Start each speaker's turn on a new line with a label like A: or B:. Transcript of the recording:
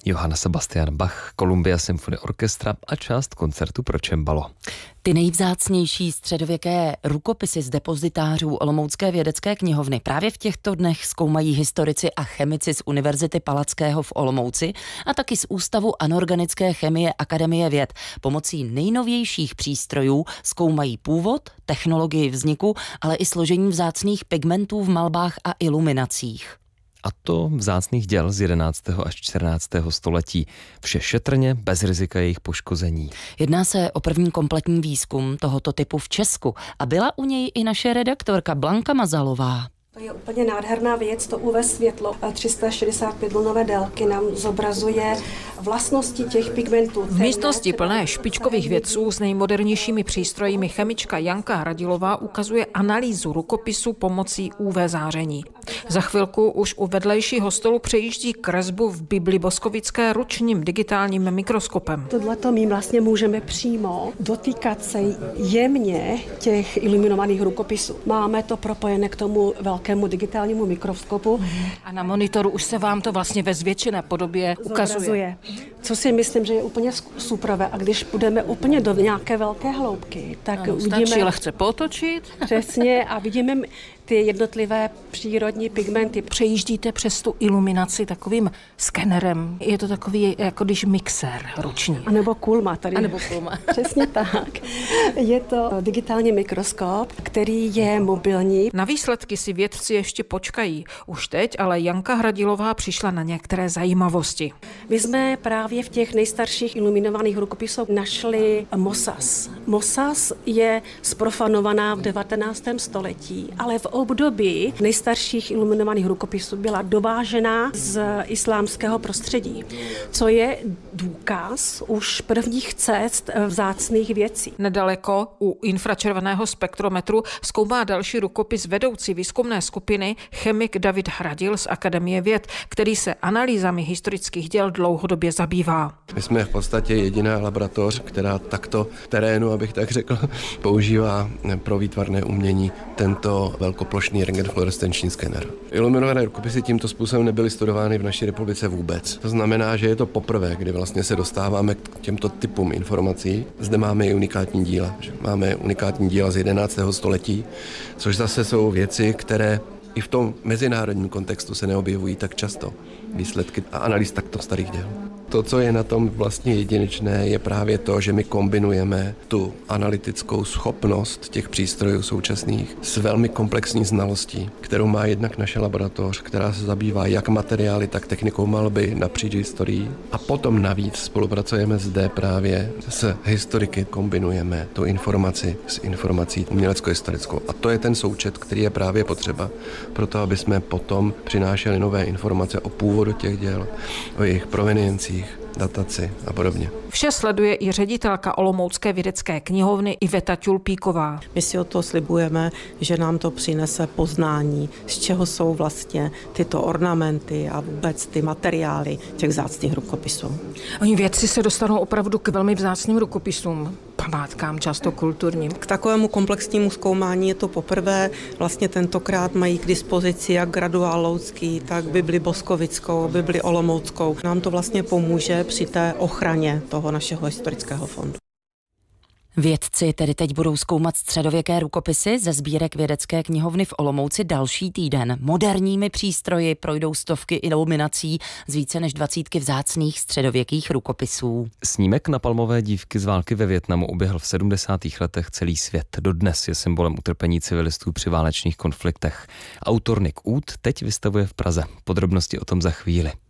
A: Johann Sebastian Bach, Columbia Symphony Orchestra a část koncertu pro cembalo.
B: Ty nejvzácnější středověké rukopisy z depozitářů Olomoucké vědecké knihovny právě v těchto dnech zkoumají historici a chemici z Univerzity Palackého v Olomouci a taky z Ústavu anorganické chemie Akademie věd. Pomocí nejnovějších přístrojů zkoumají původ, technologii vzniku, ale i složení vzácných pigmentů v malbách a iluminacích.
A: A to vzácných děl z 11. až 14. století. Vše šetrně, bez rizika jejich poškození.
B: Jedná se o první kompletní výzkum tohoto typu v Česku a byla u něj i naše redaktorka Blanka Mazalová.
C: To je úplně nádherná věc, to UV světlo 365 vlnové délky nám zobrazuje vlastnosti těch pigmentů.
D: V místnosti plné špičkových vědců s nejmodernějšími přístroji chemička Janka Hradilová ukazuje analýzu rukopisu pomocí UV záření. Za chvilku už u vedlejšího stolu přejíždí kresbu v Bibli Boskovické ručním digitálním mikroskopem.
C: Tohleto my vlastně můžeme přímo dotýkat se jemně těch iluminovaných rukopisů. Máme to propojené k tomu velkému digitálnímu mikroskopu.
D: A na monitoru už se vám to vlastně ve zvětšené podobě ukazuje.
C: Co si myslím, že je úplně superové. A když půjdeme úplně do nějaké velké hloubky, tak
D: uvidíme... Stačí lehce potočit.
C: Přesně a vidíme ty jednotlivé přírodní pigmenty.
D: Přejíždíte přes tu iluminaci takovým skenerem. Je to takový, jako když mixér ruční.
C: A nebo kulma tady.
D: A nebo kulma.
C: Přesně tak. Je to digitální mikroskop, který je mobilní.
D: Na výsledky si vědci ještě počkají. Už teď ale Janka Hradilová přišla na některé zajímavosti.
C: My jsme právě v těch nejstarších iluminovaných rukopisech našli mosas. Mosas je zprofanovaná v 19. století, ale v období nejstarších iluminovaných rukopisů byla dovážená z islámského prostředí, co je důkaz už prvních cest vzácných věcí.
D: Nedaleko u infračerveného spektrometru zkoumá další rukopis vedoucí výzkumné skupiny chemik David Hradil z Akademie věd, který se analýzami historických děl dlouhodobě zabývá.
E: My jsme v podstatě jediná laboratoř, která takto terénu, abych tak řekl, používá pro výtvarné umění tento velkoplošný rentgenfluorescenční skener. Iluminované rukopisy tímto způsobem nebyly studovány v naší republice vůbec. To znamená, že je to poprvé, kdy vlastně se dostáváme k těmto typům informací. Zde máme i unikátní díla. Máme unikátní díla z 11. století, což zase jsou věci, které i v tom mezinárodním kontextu se neobjevují tak často. Výsledky a analýz takto starých děl. To, co je na tom vlastně jedinečné, je právě to, že my kombinujeme tu analytickou schopnost těch přístrojů současných s velmi komplexní znalostí, kterou má jednak naše laboratoř, která se zabývá jak materiály, tak technikou malby napříč historií. A potom navíc spolupracujeme zde právě s historiky, kombinujeme tu informaci s informací umělecko-historickou. A to je ten součet, který je právě potřeba pro to, aby jsme potom přinášeli nové informace o původu těch děl, o jejich proveniencích, dataci a podobně.
D: Vše sleduje i ředitelka Olomoucké vědecké knihovny Iveta Tulpíková.
F: My si od toho slibujeme, že nám to přinese poznání, z čeho jsou vlastně tyto ornamenty a vůbec ty materiály těch vzácných rukopisů.
D: Oni vědci se dostanou opravdu k velmi vzácným rukopisům, památkám často kulturním.
F: K takovému komplexnímu zkoumání je to poprvé. Vlastně tentokrát mají k dispozici jak graduál Loucký, tak Bibli Boskovickou, Bibli Olomouckou. Nám to vlastně pomůže při té ochraně toho našeho historického fondu.
B: Vědci tedy teď budou zkoumat středověké rukopisy ze sbírek vědecké knihovny v Olomouci další týden. Moderními přístroji projdou stovky iluminací z více než 20 vzácných středověkých rukopisů.
A: Snímek na palmové dívky z války ve Vietnamu uběhl v 70. letech celý svět. Dodnes je symbolem utrpení civilistů při válečných konfliktech. Autor Nick Ud teď vystavuje v Praze. Podrobnosti o tom za chvíli.